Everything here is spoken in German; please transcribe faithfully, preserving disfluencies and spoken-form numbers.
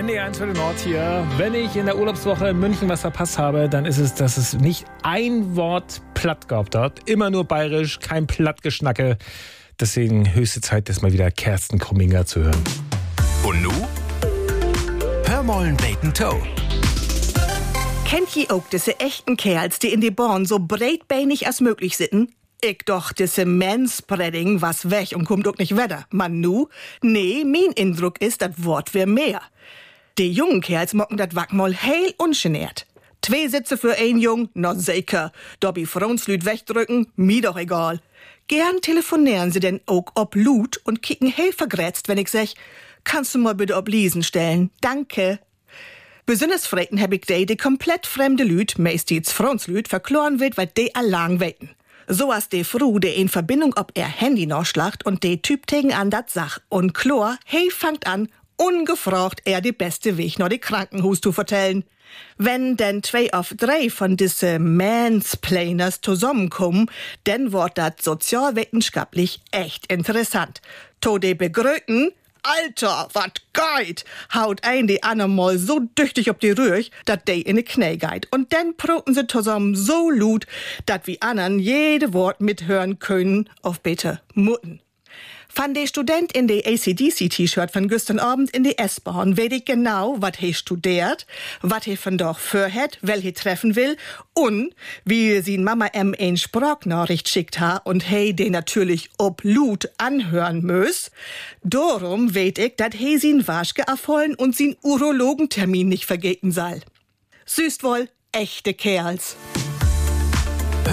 D eins für den Nord hier. Wenn ich in der Urlaubswoche in München was verpasst habe, dann ist es, dass es nicht ein Wort platt gab dort. Immer nur bayerisch, kein Plattgeschnacke. Deswegen höchste Zeit, das mal wieder Kersten Krumminger zu hören. Und nu? Hör mollen Bacon Toe. Kennt ihr auch diese echten Kerls, die in die Born so breitbeinig als möglich sitten? Ich doch, diese Manspreading was weg und kommt auch nicht weiter. Man nu? Nee, mein Eindruck ist, das Wort wär mehr. Die jungen Kerls mocken dat Wack mal heil ungenährt. Zwei Sitze für ein Jung, na sicher. Dobby Frauenslüd wegdrücken, mir doch egal. Gern telefonieren sie denn auch ob Lut und kicken heil vergrätzt, wenn ich sag, kannst du mal bitte ob Liesen stellen? Danke. Besonders freten hab ich die, die komplett fremde Lüd, meistens Frauenslüd, verkloren wird, weil die allang weten. So as de Fru, de in Verbindung ob er Handy noch schlacht und de Typ tegen an dat Sach. Und Chlor, hey, fangt an, ungefragt er die beste Weg noch die Krankenhus zu vertellen. Wenn denn zwei auf drei von diese Mansplainers zusammenkommen, dann wird dat sozialwissenschaftlich echt interessant. To de begröten, Alter, wat geht, haut ein die anderen mal so düchtig ob die Rüch, dat de in die Knie geht. Und dann proten sie zusammen so lut, dat wie anderen jede Wort mithören können auf bitte Mutten. Van de Student in de A C D C-T-Shirt von gestern Abend in die S-Bahn weet ich genau, wat he studiert, wat he von doch vorhat, wel he treffen will und wie sie Mama M eine Sprachnachricht schickt ha und he den natürlich ob Lut anhören muss. Darum weet ich, dat he sin Waschke erfollen und sin Urologentermin nicht vergeten soll. Süßt wohl, echte Kerls.